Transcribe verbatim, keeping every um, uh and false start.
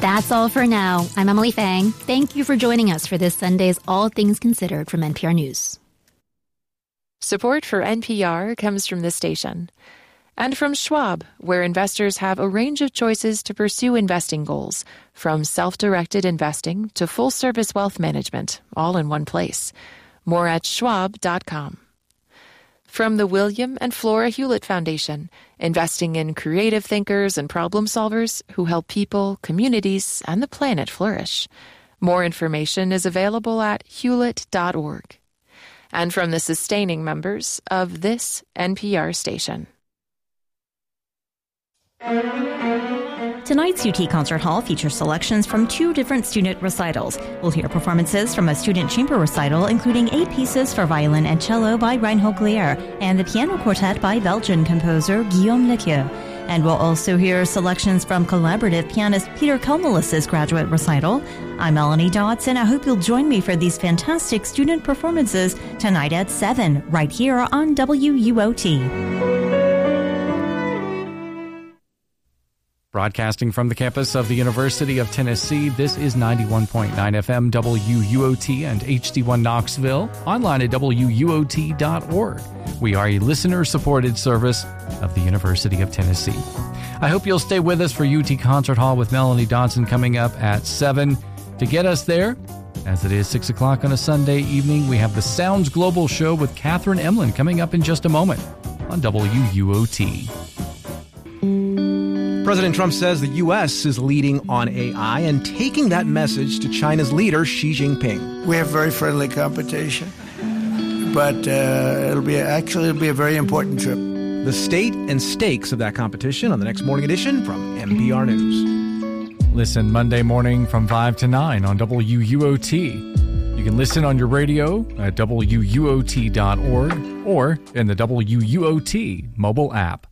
That's all for now. I'm Emily Fang. Thank you for joining us for this Sunday's All Things Considered from N P R News. Support for N P R comes from this station. And from Schwab, where investors have a range of choices to pursue investing goals, from self-directed investing to full-service wealth management, all in one place. More at schwab dot com. From the William and Flora Hewlett Foundation, investing in creative thinkers and problem solvers who help people, communities, and the planet flourish. More information is available at hewlett dot org. And from the sustaining members of this N P R station. Tonight's U T Concert Hall features selections from two different student recitals. We'll hear performances from a student chamber recital, including eight pieces for violin and cello by Reinhold Glier and the piano quartet by Belgian composer Guillaume Lequieu. And we'll also hear selections from collaborative pianist Peter Kalmelis' graduate recital. I'm Melanie Dodds, and I hope you'll join me for these fantastic student performances tonight at seven, right here on W U O T. Broadcasting from the campus of the University of Tennessee, this is ninety-one point nine F M W U O T and H D one Knoxville, online at W U O T dot org. We are a listener-supported service of the University of Tennessee. I hope you'll stay with us for U T Concert Hall with Melanie Dodson coming up at seven. To get us there, as it is six o'clock on a Sunday evening, we have the Sounds Global Show with Catherine Emlin coming up in just a moment on W U O T. President Trump says the U S is leading on A I and taking that message to China's leader, Xi Jinping. We have very friendly competition, but uh, it'll be actually it'll be a very important trip. The state and stakes of that competition on the next morning edition from N P R News. Listen Monday morning from five to nine on W U O T. You can listen on your radio at W U O T dot org or in the W U O T mobile app.